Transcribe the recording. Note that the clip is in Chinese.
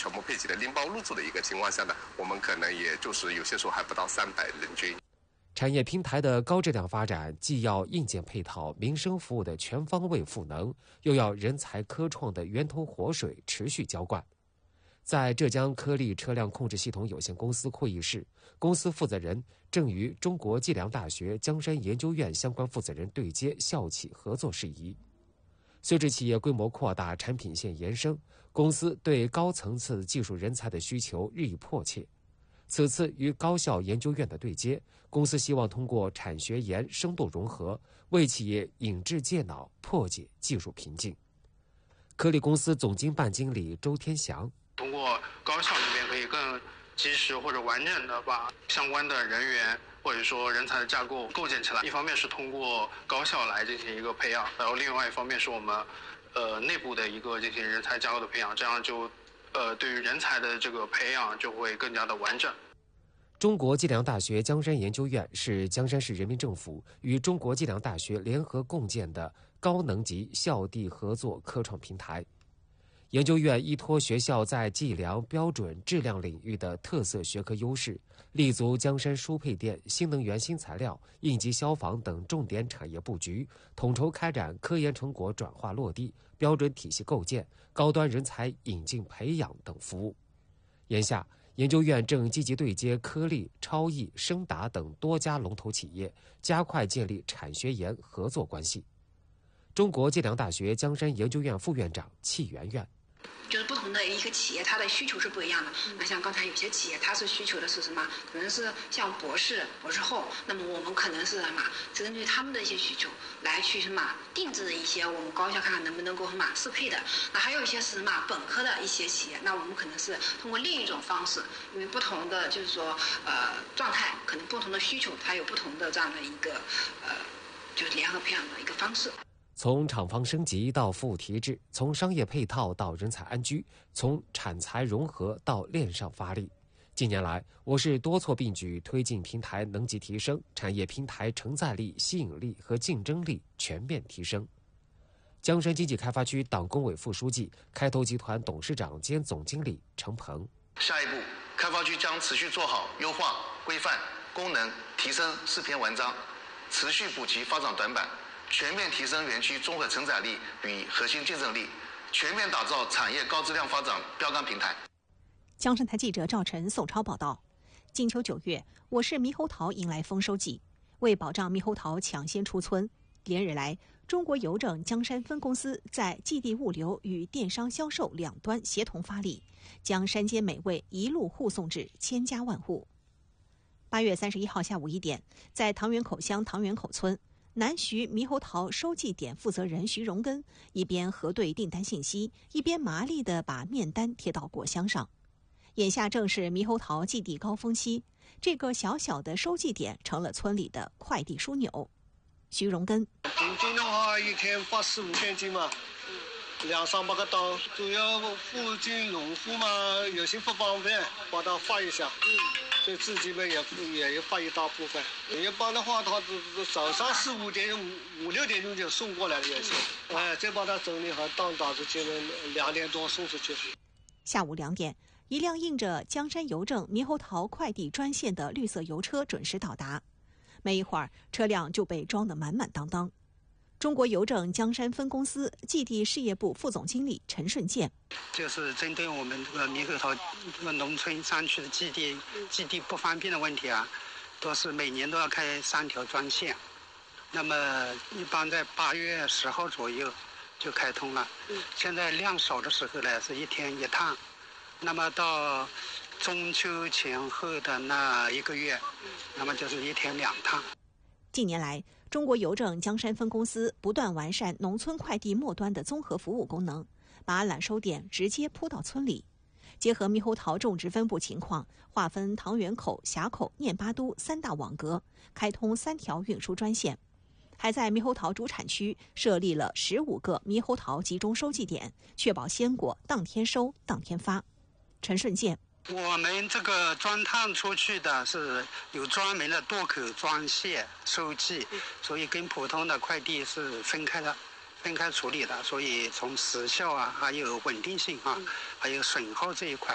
全部配给的拎包入驻的一个情况下呢，我们可能也就是有些时候还不到300人均。 产业平台的高质量发展，既要硬件配套、民生服务的全方位赋能，又要人才科创的源头活水持续浇灌。在浙江科力车辆控制系统有限公司会议室，公司负责人正与中国计量大学江山研究院相关负责人对接校企合作事宜。随着企业规模扩大、产品线延伸，公司对高层次技术人才的需求日益迫切。此次与高校研究院的对接，公司希望通过产学研深度融合，为企业引智介脑，破解技术瓶颈。科力公司总经办经理周天祥： 通过高校那边可以更及时或者完整的把相关的人员或者说人才的架构构建起来。一方面是通过高校来进行一个培养，然后另外一方面是我们内部的一个进行人才架构的培养，这样就对于人才的这个培养就会更加的完整。 中国计量大学江山研究院是江山市人民政府与中国计量大学联合共建的高能级校地合作科创平台。研究院依托学校在计量、标准、质量领域的特色学科优势，立足江山输配电、新能源新材料、应急消防等重点产业布局，统筹开展科研成果转化落地、标准体系构建、高端人才引进培养等服务。眼下，研究院正积极对接科力、超易、升达等多家龙头企业，加快建立产学研合作关系。中国计量大学江山研究院副院长戚媛媛： 就是不同的一个企业，它的需求是不一样的。那像刚才有些企业，它是需求的是什么？可能是像博士后，那么我们可能是什么？针对他们的一些需求来去什么定制一些我们高校看看能不能够什么适配的。那还有一些是什么本科的一些企业，那我们可能是通过另一种方式，因为不同的就是说状态，可能不同的需求，它有不同的这样的一个就是联合培养的一个方式。 从厂房升级到服务提质，从商业配套到人才安居，从产财融合到链上发力。近年来，我市多措并举，推进平台能级提升，产业平台承载力、吸引力和竞争力全面提升。江山经济开发区党工委副书记、开投集团董事长兼总经理程鹏： 下一步，开发区将持续做好优化、规范、功能提升4篇文章，持续补齐发展短板，全面提升园区综合承载力与核心竞争力，全面打造产业高质量发展标杆平台。 江山台记者赵晨、宋超报道。金秋9月，我市猕猴桃迎来丰收季。为保障猕猴桃抢先出村，连日来，中国邮政江山分公司在寄递物流与电商销售两端协同发力，将山间美味一路护送至千家万户。8月31号下午1点，在唐园口乡唐园口村，南徐猕猴桃收寄点负责人徐荣根一边核对订单信息，一边麻利地把面单贴到果箱上。眼下正是猕猴桃寄递高峰期，这个小小的收寄点成了村里的快递枢纽。徐荣根： 平均的话，一天发4-5千斤嘛，200-300个单，主要附近农户嘛，有些不方便，把它发一下。对自己们也发一大部分。一般的话，他早上4-5点、5-6点钟就送过来了也是。再把它整理好，当打出去2点多送出去。 下午2点，一辆印着江山邮政猕猴桃快递专线的绿色邮车准时到达，没一会儿，车辆就被装得满满当当。中国邮政江山分公司寄递事业部副总经理陈顺健： 就是针对我们这个猕猴桃这个农村山区的寄递不方便的问题啊，都是每年都要开3条专线，那么一般在8月10号左右就开通了。现在量少的时候呢，是1天1趟，那么到中秋前后的那1个月，那么就是1天2趟。 近年来，中国邮政江山分公司不断完善农村快递末端的综合服务功能，把揽收点直接铺到村里。结合猕猴桃种植分布情况，划分唐园口、峡口、念巴都3大网格，开通3条运输专线。还在猕猴桃主产区设立了15个猕猴桃集中收寄点，确保鲜果当天收、当天发。陈顺健： 我们这个专趟出去的是有专门的垛口专线收寄，所以跟普通的快递是分开处理的，所以从时效啊，还有稳定性啊，还有损耗这一块